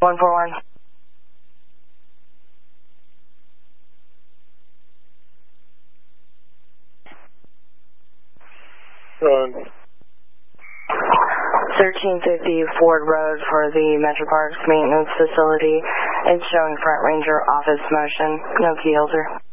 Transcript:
141. Run. 1350 Ford Road for the Metro Parks Maintenance Facility. It's showing Front Ranger office motion. No key holder.